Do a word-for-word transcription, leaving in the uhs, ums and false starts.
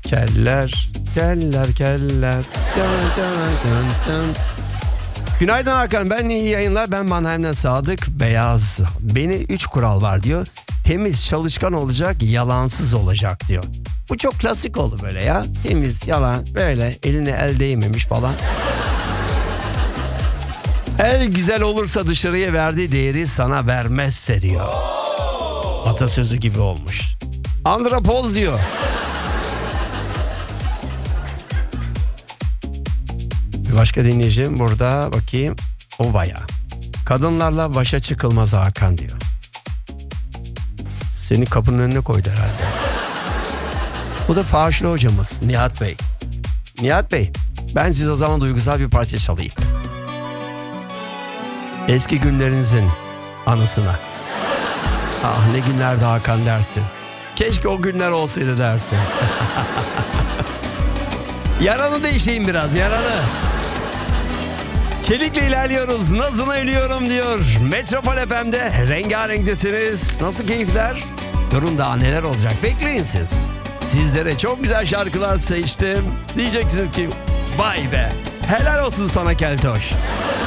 Keller, keller, keller. Günaydın Hakan, ben iyi yayınlar. Ben Mannheim'den Sadık Beyaz. Beni üç kural var diyor. Temiz, çalışkan olacak, yalansız olacak diyor. Bu çok klasik oldu böyle ya. Temiz, yalan, böyle eline el değmemiş falan. El güzel olursa dışarıya verdiği değeri sana vermezse diyor. Atasözü gibi olmuş. Andropoz diyor. Bir başka dinleyicim burada, bakayım. O bayağı. Kadınlarla başa çıkılmaz Hakan diyor. Seni kapının önüne koydu herhalde. Bu da Fahişli hocamız Nihat Bey. Nihat Bey, ben size o zaman duygusal bir parça çalayım. Eski günlerinizin anısına. Ah ne günlerdi Hakan dersin. Keşke o günler olsaydı dersin. Yaranı da işleyin biraz, yaranı. Çelik'le ilerliyoruz. Nazını ölüyorum diyor. Metropol F M'de rengarenktesiniz. Nasıl keyifler? Durun daha neler olacak. Bekleyin siz. Sizlere çok güzel şarkılar seçtim. Diyeceksiniz ki vay be. Helal olsun sana Keltoş.